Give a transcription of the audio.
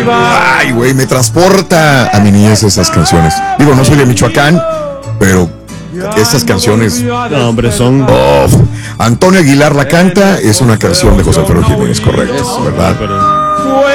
Ay, güey, me transporta a mi niñez esas canciones. Digo, no soy de Michoacán, pero estas canciones... No, hombre, son... Oh, Antonio Aguilar la canta, es una canción de José Alfredo Jiménez, correcto, Eso, ¿verdad? pero...